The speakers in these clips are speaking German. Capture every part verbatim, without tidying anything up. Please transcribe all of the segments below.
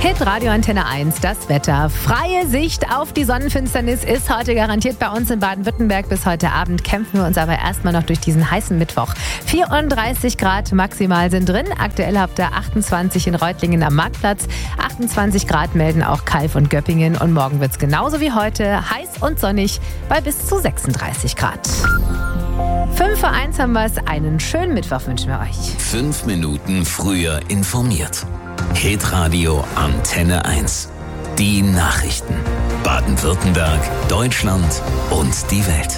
Hitradio Antenne eins, das Wetter. Freie Sicht auf die Sonnenfinsternis ist heute garantiert bei uns in Baden-Württemberg. Bis heute Abend kämpfen wir uns aber erstmal noch durch diesen heißen Mittwoch. vierunddreißig Grad maximal sind drin. Aktuell habt ihr achtundzwanzig in Reutlingen am Marktplatz. achtundzwanzig Grad melden auch Calw und Göppingen. Und morgen wird es genauso wie heute heiß und sonnig bei bis zu sechsunddreißig Grad. Fünf vor eins haben wir es. Einen schönen Mittwoch wünschen wir euch. Fünf Minuten früher informiert. Hitradio Antenne eins. Die Nachrichten. Baden-Württemberg, Deutschland und die Welt.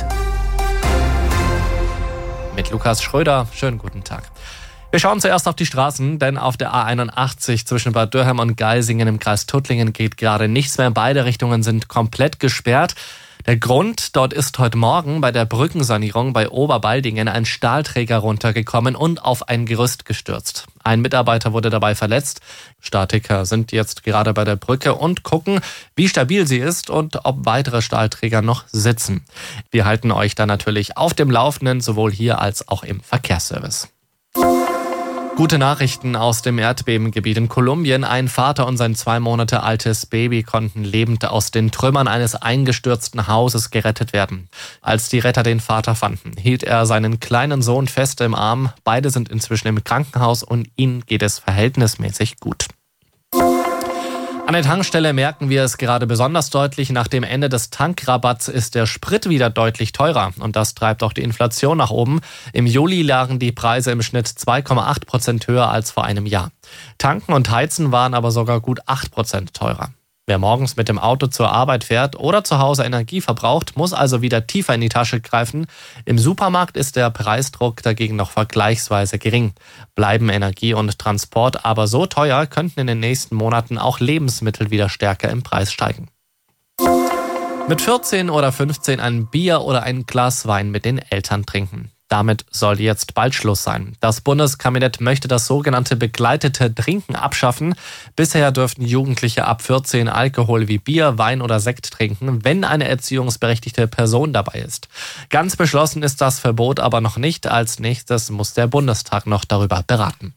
Mit Lukas Schröder. Schönen guten Tag. Wir schauen zuerst auf die Straßen, denn auf der A einundachtzig zwischen Bad Dürheim und Geisingen im Kreis Tuttlingen geht gerade nichts mehr. Beide Richtungen sind komplett gesperrt. Der Grund, dort ist heute Morgen bei der Brückensanierung bei Oberbaldingen ein Stahlträger runtergekommen und auf ein Gerüst gestürzt. Ein Mitarbeiter wurde dabei verletzt. Statiker sind jetzt gerade bei der Brücke und gucken, wie stabil sie ist und ob weitere Stahlträger noch sitzen. Wir halten euch da natürlich auf dem Laufenden, sowohl hier als auch im Verkehrsservice. Gute Nachrichten aus dem Erdbebengebiet in Kolumbien. Ein Vater und sein zwei Monate altes Baby konnten lebend aus den Trümmern eines eingestürzten Hauses gerettet werden. Als die Retter den Vater fanden, hielt er seinen kleinen Sohn fest im Arm. Beide sind inzwischen im Krankenhaus und ihnen geht es verhältnismäßig gut. An der Tankstelle merken wir es gerade besonders deutlich. Nach dem Ende des Tankrabatts ist der Sprit wieder deutlich teurer. Und das treibt auch die Inflation nach oben. Im Juli lagen die Preise im Schnitt zwei Komma acht Prozent höher als vor einem Jahr. Tanken und Heizen waren aber sogar gut acht Prozent teurer. Wer morgens mit dem Auto zur Arbeit fährt oder zu Hause Energie verbraucht, muss also wieder tiefer in die Tasche greifen. Im Supermarkt ist der Preisdruck dagegen noch vergleichsweise gering. Bleiben Energie und Transport aber so teuer, könnten in den nächsten Monaten auch Lebensmittel wieder stärker im Preis steigen. Mit vierzehn oder fünfzehn ein Bier oder ein Glas Wein mit den Eltern trinken. Damit soll jetzt bald Schluss sein. Das Bundeskabinett möchte das sogenannte begleitete Trinken abschaffen. Bisher dürften Jugendliche ab vierzehn Alkohol wie Bier, Wein oder Sekt trinken, wenn eine erziehungsberechtigte Person dabei ist. Ganz beschlossen ist das Verbot aber noch nicht. Als nächstes muss der Bundestag noch darüber beraten.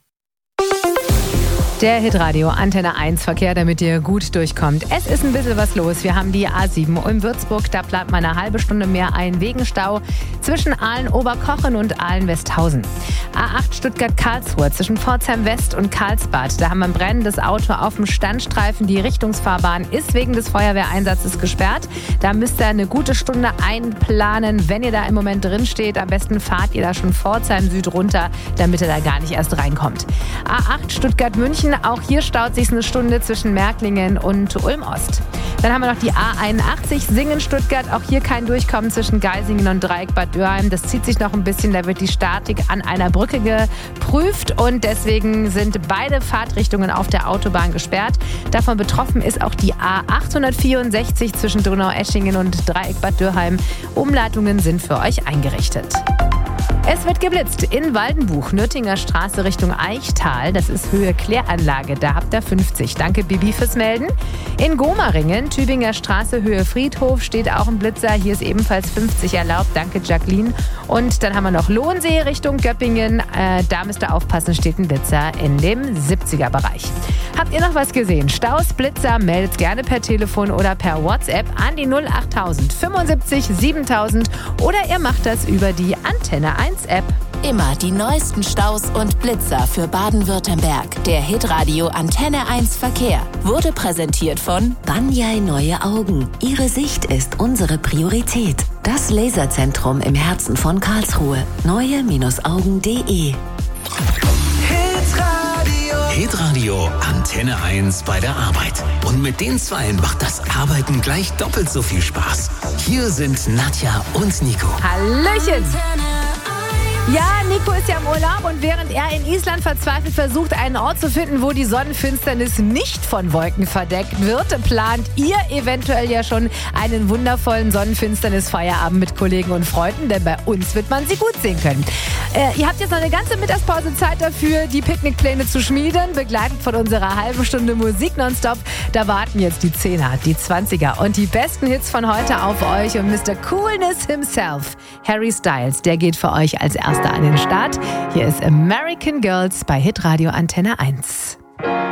Der Hitradio Antenne eins Verkehr, damit ihr gut durchkommt. Es ist ein bisschen was los. Wir haben die A sieben in Würzburg. Da plant man eine halbe Stunde mehr ein wegen Stau zwischen Aalen-Oberkochen und Aalen-Westhausen. A acht Stuttgart-Karlsruhe zwischen Pforzheim West und Karlsbad. Da haben wir ein brennendes Auto auf dem Standstreifen. Die Richtungsfahrbahn ist wegen des Feuerwehreinsatzes gesperrt. Da müsst ihr eine gute Stunde einplanen. Wenn ihr da im Moment drin steht, am besten fahrt ihr da schon Pforzheim Süd runter, damit ihr da gar nicht erst reinkommt. A acht Stuttgart-München. Auch hier staut sich eine Stunde zwischen Märklingen und Ulm-Ost. Dann haben wir noch die A einundachtzig Singen-Stuttgart. Auch hier kein Durchkommen zwischen Geisingen und Dreieck Bad Dürheim. Das zieht sich noch ein bisschen. Da wird die Statik an einer Brücke geprüft. Und deswegen sind beide Fahrtrichtungen auf der Autobahn gesperrt. Davon betroffen ist auch die A achthundertvierundsechzig zwischen Donaueschingen und Dreieck Bad Dürheim. Umleitungen sind für euch eingerichtet. Es wird geblitzt in Waldenbuch, Nürtinger Straße Richtung Eichtal. Das ist Höhe Kläranlage, da habt ihr fünfzig. Danke Bibi fürs Melden. In Gomaringen, Tübinger Straße Höhe Friedhof, steht auch ein Blitzer. Hier ist ebenfalls fünfzig erlaubt. Danke Jacqueline. Und dann haben wir noch Lohnsee Richtung Göppingen. Äh, da müsst ihr aufpassen, steht ein Blitzer in dem siebziger Bereich. Habt ihr noch was gesehen? Staus, Blitzer, meldet gerne per Telefon oder per WhatsApp an die null achttausend fünfundsiebzig siebentausend oder ihr macht das über die Antenne eins App. Immer die neuesten Staus und Blitzer für Baden-Württemberg. Der Hitradio Antenne eins Verkehr wurde präsentiert von Banyai Neue Augen. Ihre Sicht ist unsere Priorität. Das Laserzentrum im Herzen von Karlsruhe. neue Augen punkt de. Hitradio Antenne eins bei der Arbeit. Und mit den Zweien macht das Arbeiten gleich doppelt so viel Spaß. Hier sind Nadja und Nico. Hallöchen! Ja, Nico ist ja im Urlaub und während er in Island verzweifelt versucht, einen Ort zu finden, wo die Sonnenfinsternis nicht von Wolken verdeckt wird, plant ihr eventuell ja schon einen wundervollen Sonnenfinsternis-Feierabend mit Kollegen und Freunden, denn bei uns wird man sie gut sehen können. Äh, ihr habt jetzt noch eine ganze Mittagspause Zeit dafür, die Picknickpläne zu schmieden, begleitet von unserer halben Stunde Musik nonstop. Da warten jetzt die Zehner, die Zwanziger und die besten Hits von heute auf euch und Mister Coolness himself, Harry Styles, der geht für euch als erster an den Start. Hier ist American Girls bei Hitradio Antenne eins.